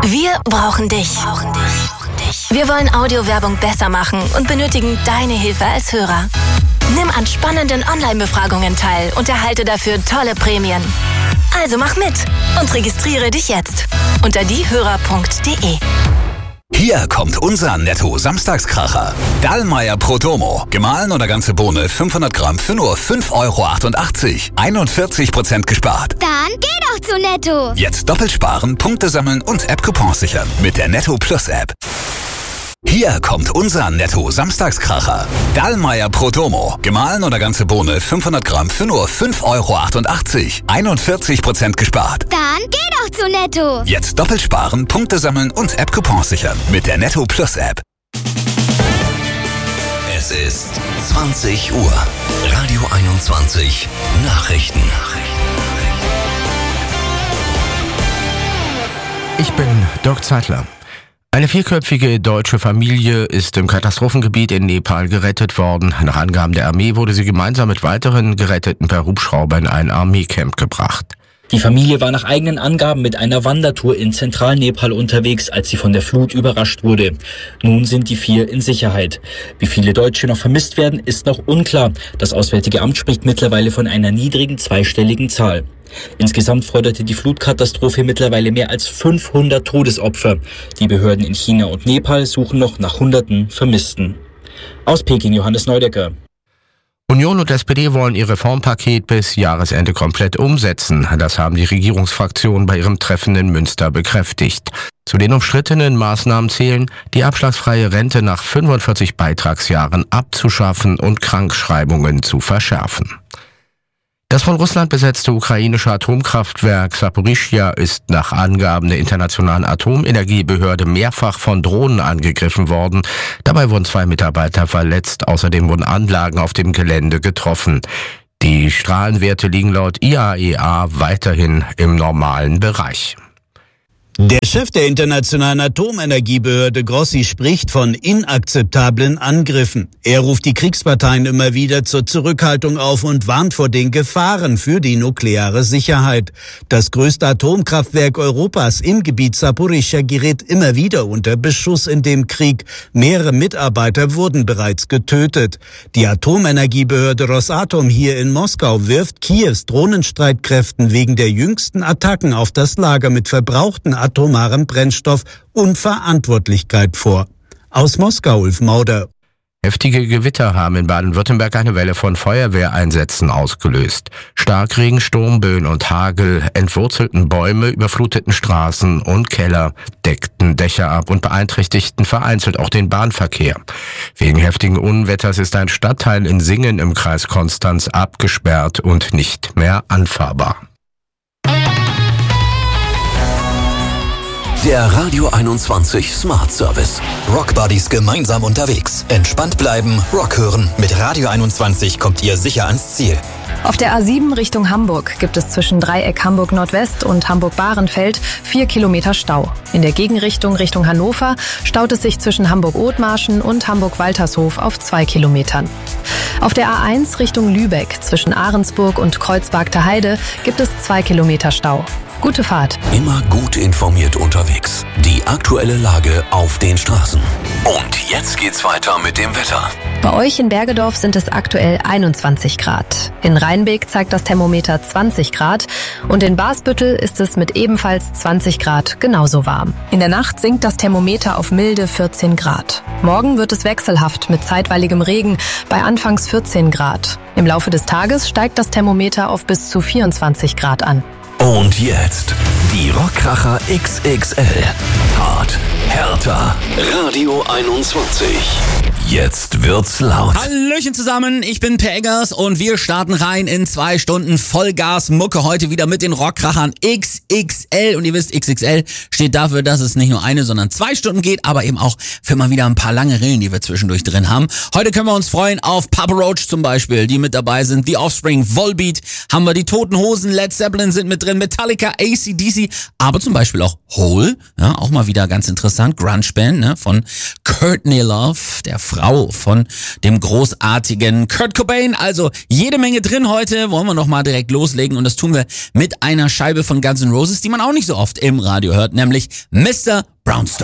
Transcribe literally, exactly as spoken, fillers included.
Wir brauchen dich. Wir wollen Audiowerbung besser machen und benötigen deine Hilfe als Hörer. Nimm an spannenden Online-Befragungen teil und erhalte dafür tolle Prämien. Also mach mit und registriere dich jetzt unter diehörer punkt de. Hier kommt unser Netto-Samstagskracher. Dallmayr Prodomo. Gemahlen oder ganze Bohne fünfhundert Gramm für nur fünf Euro achtundachtzig. einundvierzig Prozent gespart. Dann geh doch zu Netto. Jetzt doppelt sparen, Punkte sammeln und App-Coupons sichern mit der Netto Plus App. Hier kommt unser Netto-Samstagskracher. Dallmayr Prodomo. Gemahlen oder ganze Bohne fünfhundert Gramm für nur fünf Euro achtundachtzig. einundvierzig Prozent gespart. Dann geh doch zu Netto. Jetzt doppelt sparen, Punkte sammeln und App-Coupons sichern mit der Netto Plus App. Es ist zwanzig Uhr. Radio einundzwanzig. Nachrichten. Ich bin Dirk Zeitler. Eine vierköpfige deutsche Familie ist im Katastrophengebiet in Nepal gerettet worden. Nach Angaben der Armee wurde sie gemeinsam mit weiteren Geretteten per Hubschrauber in ein Armeecamp gebracht. Die Familie war nach eigenen Angaben mit einer Wandertour in Zentralnepal unterwegs, als sie von der Flut überrascht wurde. Nun sind die vier in Sicherheit. Wie viele Deutsche noch vermisst werden, ist noch unklar. Das Auswärtige Amt spricht mittlerweile von einer niedrigen zweistelligen Zahl. Insgesamt forderte die Flutkatastrophe mittlerweile mehr als fünfhundert Todesopfer. Die Behörden in China und Nepal suchen noch nach Hunderten Vermissten. Aus Peking Johannes Neudecker. Union und S P D wollen ihr Reformpaket bis Jahresende komplett umsetzen. Das haben die Regierungsfraktionen bei ihrem Treffen in Münster bekräftigt. Zu den umstrittenen Maßnahmen zählen, die abschlagsfreie Rente nach fünfundvierzig Beitragsjahren abzuschaffen und Krankschreibungen zu verschärfen. Das von Russland besetzte ukrainische Atomkraftwerk Saporischschja ist nach Angaben der Internationalen Atomenergiebehörde mehrfach von Drohnen angegriffen worden. Dabei wurden zwei Mitarbeiter verletzt. Außerdem wurden Anlagen auf dem Gelände getroffen. Die Strahlenwerte liegen laut I A E A weiterhin im normalen Bereich. Der Chef der Internationalen Atomenergiebehörde Grossi spricht von inakzeptablen Angriffen. Er ruft die Kriegsparteien immer wieder zur Zurückhaltung auf und warnt vor den Gefahren für die nukleare Sicherheit. Das größte Atomkraftwerk Europas im Gebiet Saporischschja gerät immer wieder unter Beschuss in dem Krieg. Mehrere Mitarbeiter wurden bereits getötet. Die Atomenergiebehörde Rosatom hier in Moskau wirft Kiews Drohnenstreitkräften wegen der jüngsten Attacken auf das Lager mit verbrauchten atomaren Brennstoff Unverantwortlichkeit vor. Aus Moskau, Ulf Mauder. Heftige Gewitter haben in Baden-Württemberg eine Welle von Feuerwehreinsätzen ausgelöst. Starkregen, Sturmböen und Hagel entwurzelten Bäume, überfluteten Straßen und Keller, deckten Dächer ab und beeinträchtigten vereinzelt auch den Bahnverkehr. Wegen heftigen Unwetters ist ein Stadtteil in Singen im Kreis Konstanz abgesperrt und nicht mehr anfahrbar. Der Radio einundzwanzig Smart Service. Rock Buddies gemeinsam unterwegs. Entspannt bleiben, Rock hören. Mit Radio einundzwanzig kommt ihr sicher ans Ziel. Auf der A sieben Richtung Hamburg gibt es zwischen Dreieck Hamburg Nordwest und Hamburg-Bahrenfeld vier Kilometer Stau. In der Gegenrichtung Richtung Hannover staut es sich zwischen Hamburg-Othmarschen und Hamburg-Waltershof auf zwei Kilometern. Auf der A eins Richtung Lübeck zwischen Ahrensburg und Kreuzberg Heide gibt es zwei Kilometer Stau. Gute Fahrt. Immer gut informiert unterwegs. Die aktuelle Lage auf den Straßen. Und jetzt geht's weiter mit dem Wetter. Bei euch in Bergedorf sind es aktuell einundzwanzig Grad. In Rheinbeek zeigt das Thermometer zwanzig Grad und in Basbüttel ist es mit ebenfalls zwanzig Grad genauso warm. In der Nacht sinkt das Thermometer auf milde vierzehn Grad. Morgen wird es wechselhaft mit zeitweiligem Regen bei anfangs vierzehn Grad. Im Laufe des Tages steigt das Thermometer auf bis zu vierundzwanzig Grad an. Und jetzt die Rockkracher X X L. Hart, härter, Radio einundzwanzig. Jetzt wird's laut. Hallöchen zusammen, ich bin Per Eggers und wir starten rein in zwei Stunden Vollgas-Mucke. Heute wieder mit den Rockkrachern X X L. Und ihr wisst, X X L steht dafür, dass es nicht nur eine, sondern zwei Stunden geht, aber eben auch für mal wieder ein paar lange Rillen, die wir zwischendurch drin haben. Heute können wir uns freuen auf Papa Roach zum Beispiel, die mit dabei sind. The Offspring, Volbeat, haben wir die Toten Hosen, Led Zeppelin sind mit drin, Metallica, A C D C, aber zum Beispiel auch Hole, ja, auch mal wieder ganz interessant, Grunge-Band, ne, von Courtney Love, der Frau von dem großartigen Kurt Cobain. Also jede Menge drin heute, wollen wir noch mal direkt loslegen und das tun wir mit einer Scheibe von Guns N' Roses, die man auch nicht so oft im Radio hört, nämlich Mister Brownstone.